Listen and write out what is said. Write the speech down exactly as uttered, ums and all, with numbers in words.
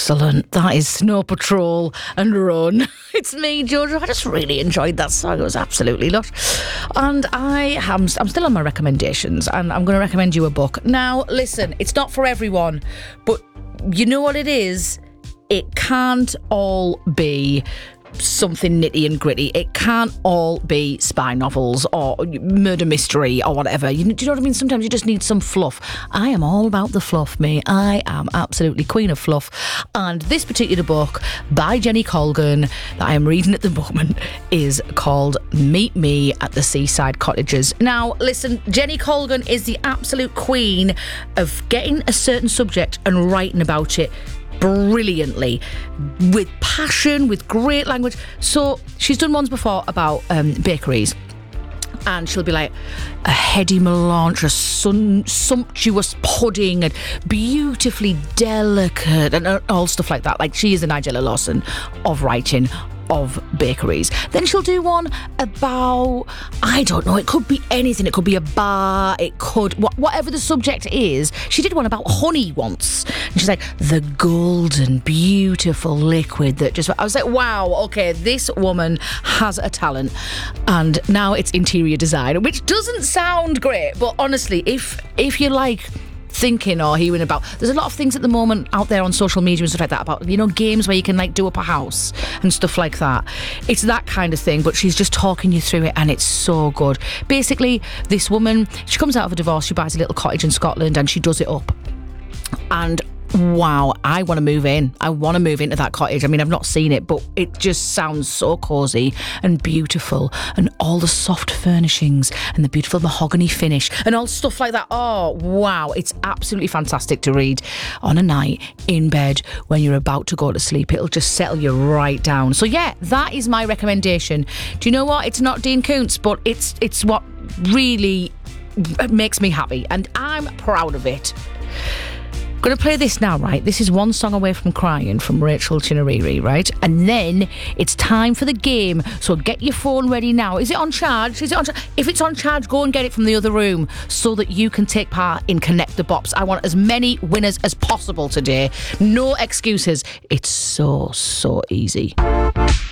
Excellent. That is Snow Patrol and Run. It's me, Jojo. I just really enjoyed that song. It was absolutely lush. And I am I'm still on my recommendations, and I'm going to recommend you a book. Now, listen, it's not for everyone, but you know what it is? It can't all be something nitty and gritty. It can't all be spy novels or murder mystery or whatever. You, do you know what I mean? Sometimes you just need some fluff. I am all about the fluff, me. I am absolutely queen of fluff. And this particular book by Jenny Colgan that I am reading at the moment is called Meet Me at the Seaside Cottages. Now, listen, Jenny Colgan is the absolute queen of getting a certain subject and writing about it brilliantly, with passion, with great language. So she's done ones before about um, bakeries, and she'll be like a heady melange, a sun, sumptuous pudding, and beautifully delicate, and all stuff like that. Like, she is the Nigella Lawson of writing of bakeries. Then she'll do one about, I don't know, it could be anything. It could be a bar, it could, wh- whatever the subject is. She did one about honey once, and she's like, the golden, beautiful liquid that just, I was like, wow, okay, this woman has a talent. And now it's interior design, which doesn't sound great, but honestly, if if you like thinking or hearing about, there's a lot of things at the moment out there on social media and stuff like that about, you know, games where you can like do up a house and stuff like that. It's that kind of thing, but she's just talking you through it, and it's so good. Basically, this woman, she comes out of a divorce, she buys a little cottage in Scotland, and she does it up. And wow, I want to move in. I want to move into that cottage. I mean, I've not seen it, but it just sounds so cosy and beautiful, and all the soft furnishings and the beautiful mahogany finish and all stuff like that. Oh, wow. It's absolutely fantastic to read on a night in bed when you're about to go to sleep. It'll just settle you right down. So yeah, that is my recommendation. Do you know what? It's not Dean Koontz, but it's it's what really makes me happy, and I'm proud of it. I'm going to play this now, right? This is One Song Away from Crying from Rachel Chinariri, right? And then it's time for the game. So get your phone ready now. Is it on charge? Is it on charge? If it's on charge, go and get it from the other room so that you can take part in Connect the Bops. I want as many winners as possible today. No excuses. It's so, so easy.